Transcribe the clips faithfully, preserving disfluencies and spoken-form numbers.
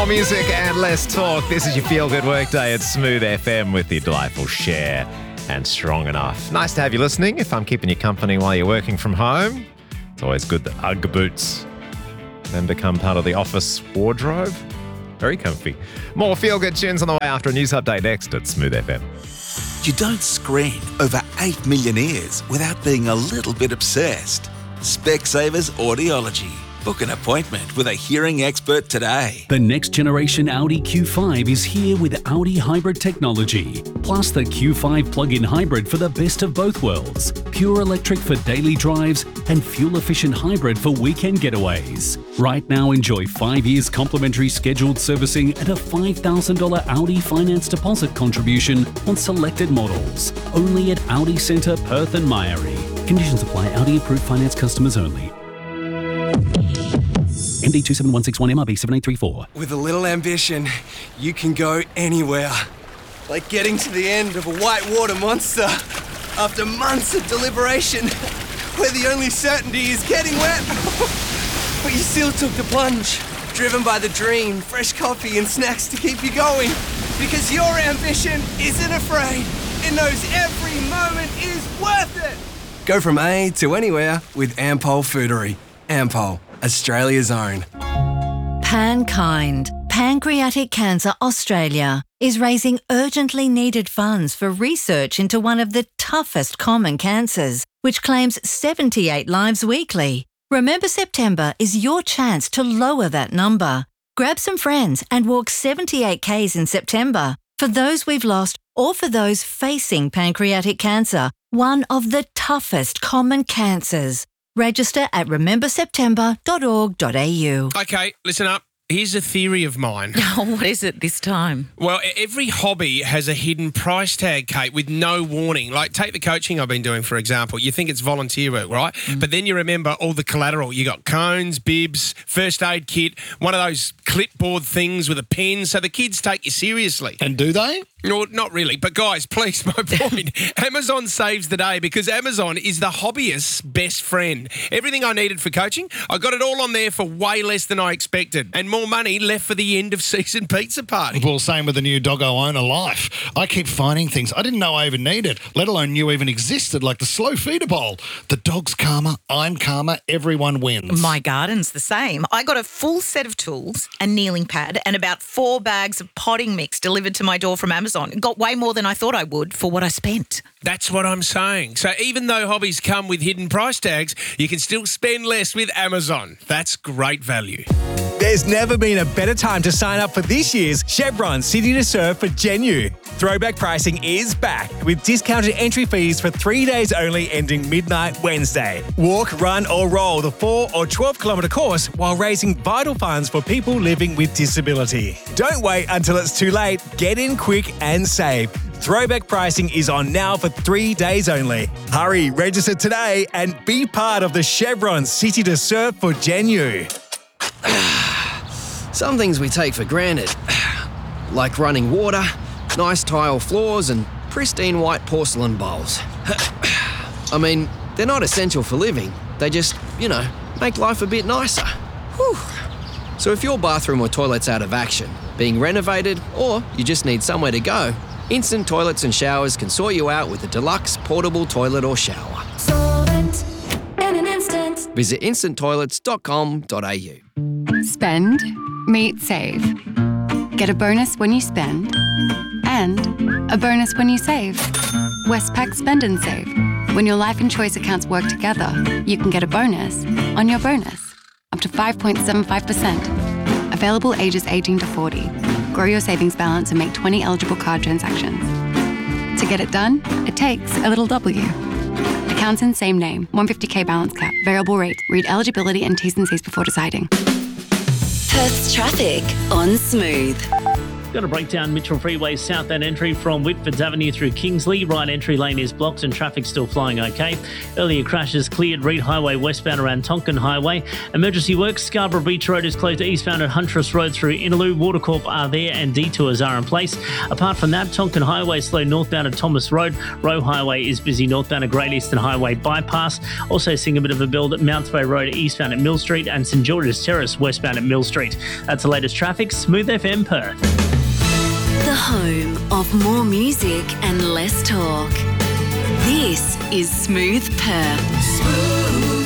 More music and less talk. This is your Feel Good Workday at Smooth F M with your delightful Cher and Strong Enough. Nice to have you listening. If I'm keeping you company while you're working from home, it's always good that Ugg boots then become part of the office wardrobe. Very comfy. More Feel Good tunes on the way after a news update next at Smooth F M. You don't screen over eight million ears without being a little bit obsessed. Specsavers Audiology. Book an appointment with a hearing expert today. The next generation Audi Q five is here with Audi hybrid technology, plus the Q five plug-in hybrid for the best of both worlds. Pure electric for daily drives and fuel-efficient hybrid for weekend getaways. Right now, enjoy five years complimentary scheduled servicing at a five thousand dollars Audi finance deposit contribution on selected models. Only at Audi Centre, Perth and Myrie. Conditions apply. Audi approved finance customers only. M D two seven one six one M R B seven eight three four. With a little ambition, you can go anywhere. Like getting to the end of a whitewater monster after months of deliberation, where the only certainty is getting wet. But you still took the plunge, driven by the dream, fresh coffee and snacks to keep you going. Because your ambition isn't afraid. It knows every moment is worth it. Go from A to anywhere with Ampol Foodery. Ampol, Australia's own. PanKind, Pancreatic Cancer Australia, is raising urgently needed funds for research into one of the toughest common cancers, which claims seventy-eight lives weekly. Remember September is your chance to lower that number. Grab some friends and walk seventy-eight kays in September for those we've lost or for those facing pancreatic cancer, one of the toughest common cancers. Register at remember september dot org dot a u. Okay, listen up. Here's a theory of mine. Oh, what is it this time? Well, every hobby has a hidden price tag, Kate, with no warning. Like, take the coaching I've been doing, for example. You think it's volunteer work, right? Mm. But then you remember all the collateral. You got cones, bibs, first aid kit, one of those clipboard things with a pen, so the kids take you seriously. And do they? No, not really. But guys, please, my point. Amazon saves the day because Amazon is the hobbyist's best friend. Everything I needed for coaching, I got it all on there for way less than I expected. And more money left for the end of season pizza party. Well, same with the new Doggo Owner Life. I keep finding things I didn't know I even needed, let alone knew even existed, like the slow feeder bowl. The dog's calmer, I'm calmer, everyone wins. My garden's the same. I got a full set of tools, a kneeling pad, and about four bags of potting mix delivered to my door from Amazon. Got way more than I thought I would for what I spent. That's what I'm saying. So even though hobbies come with hidden price tags, you can still spend less with Amazon. That's great value. There's never been a better time to sign up for this year's Chevron City to Surf for Genu. Throwback pricing is back with discounted entry fees for three days only ending midnight Wednesday. Walk, run or roll the four or twelve kilometre course while raising vital funds for people living with disability. Don't wait until it's too late. Get in quick and save. Throwback pricing is on now for three days only. Hurry, register today and be part of the Chevron City to Surf for Genu. Some things we take for granted, like running water, nice tile floors and pristine white porcelain bowls. I mean, they're not essential for living. They just, you know, make life a bit nicer. Whew. So if your bathroom or toilet's out of action, being renovated, or you just need somewhere to go, Instant Toilets and Showers can sort you out with a deluxe portable toilet or shower. Solvent in an instant. Visit instant toilets dot com dot a u. Spend, meet, save. Get a bonus when you spend and a bonus when you save. Westpac Spend and Save. When your life and choice accounts work together, you can get a bonus on your bonus, up to five point seven five percent. Available ages eighteen to forty. Grow your savings balance and make twenty eligible card transactions. To get it done, it takes a little W. Accounts in same name, one hundred fifty k balance cap, variable rate. Read eligibility and T's and C's before deciding. Perth's traffic on Smooth. Got a breakdown Mitchell Freeway southbound entry from Whitfords Avenue through Kingsley. Right entry lane is blocked and traffic still flowing okay. Earlier crashes cleared Reed Highway westbound around Tonkin Highway. Emergency works. Scarborough Beach Road is closed eastbound at Huntress Road through Innaloo. Watercorp are there and detours are in place. Apart from that, Tonkin Highway slow northbound at Thomas Road. Roe Highway is busy northbound at Great Eastern Highway bypass. Also seeing a bit of a build at Mountsway Road eastbound at Mill Street and St George's Terrace westbound at Mill Street. That's the latest traffic. Smooth F M Perth. The home of more music and less talk. This is Smooth Perth. Smooth.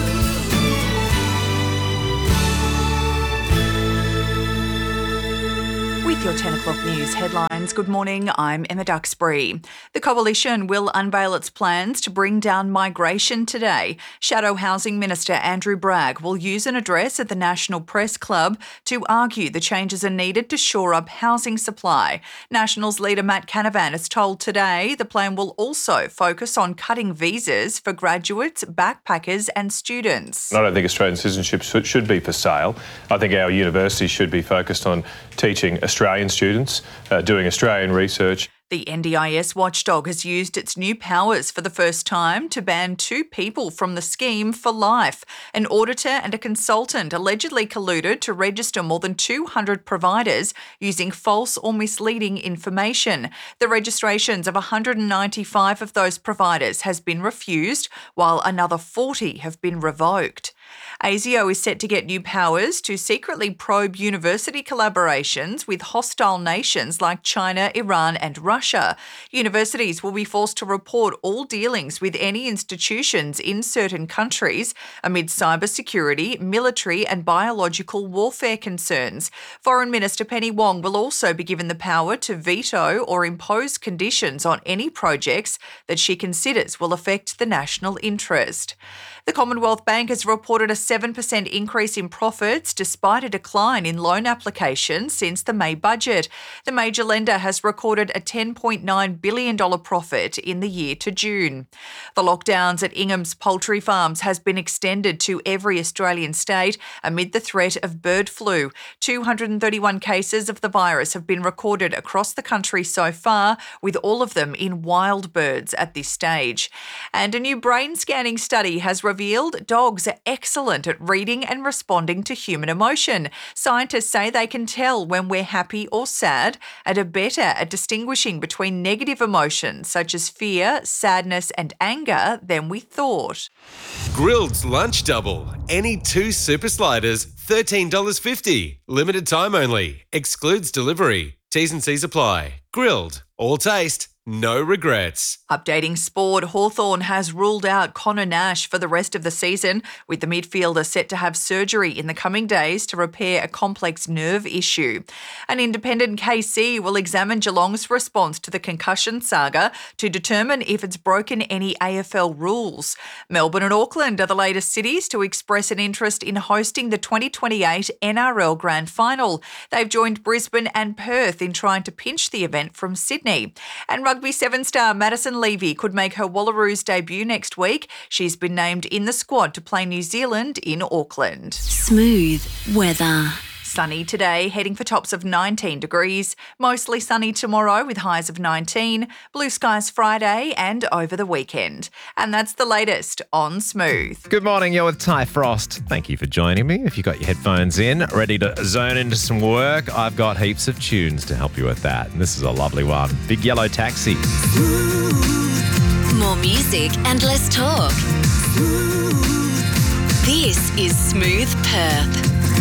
With your ten o'clock news headlines, good morning, I'm Emma Duxbury. The Coalition will unveil its plans to bring down migration today. Shadow Housing Minister Andrew Bragg will use an address at the National Press Club to argue the changes are needed to shore up housing supply. Nationals leader Matt Canavan has told Today the plan will also focus on cutting visas for graduates, backpackers and students. I don't think Australian citizenship should, should be for sale. I think our universities should be focused on teaching Australian students, uh, doing Australian research. The N D I S watchdog has used its new powers for the first time to ban two people from the scheme for life. An auditor and a consultant allegedly colluded to register more than two hundred providers using false or misleading information. The registrations of one hundred ninety-five of those providers has been refused, while another forty have been revoked. ASIO is set to get new powers to secretly probe university collaborations with hostile nations like China, Iran and Russia. Universities will be forced to report all dealings with any institutions in certain countries amid cybersecurity, military and biological warfare concerns. Foreign Minister Penny Wong will also be given the power to veto or impose conditions on any projects that she considers will affect the national interest. The Commonwealth Bank has reported a seven percent increase in profits despite a decline in loan applications since the May budget. The major lender has recorded a ten point nine billion dollars profit in the year to June. The lockdowns at Ingham's Poultry Farms has been extended to every Australian state amid the threat of bird flu. two hundred thirty-one cases of the virus have been recorded across the country so far, with all of them in wild birds at this stage. And a new brain scanning study has revealed dogs are excellent at reading and responding to human emotion. Scientists say they can tell when we're happy or sad and are better at distinguishing between negative emotions such as fear, sadness and anger than we thought. Grilled's Lunch Double. Any two super sliders, thirteen dollars fifty. Limited time only. Excludes delivery. T's and C's apply. Grilled. All taste. No regrets. Updating sport, Hawthorn has ruled out Connor Nash for the rest of the season, with the midfielder set to have surgery in the coming days to repair a complex nerve issue. An independent K C will examine Geelong's response to the concussion saga to determine if it's broken any A F L rules. Melbourne and Auckland are the latest cities to express an interest in hosting the twenty twenty-eight N R L Grand Final. They've joined Brisbane and Perth in trying to pinch the event from Sydney. And Rugby Seven star Madison Levy could make her Wallaroos debut next week. She's been named in the squad to play New Zealand in Auckland. Smooth weather. Sunny today, heading for tops of nineteen degrees. Mostly sunny tomorrow with highs of nineteen. Blue skies Friday and over the weekend. And that's the latest on Smooth. Good morning, you're with Ty Frost. Thank you for joining me. If you've got your headphones in, ready to zone into some work, I've got heaps of tunes to help you with that. And this is a lovely one. Big Yellow Taxi. More music and less talk. This is Smooth Perth.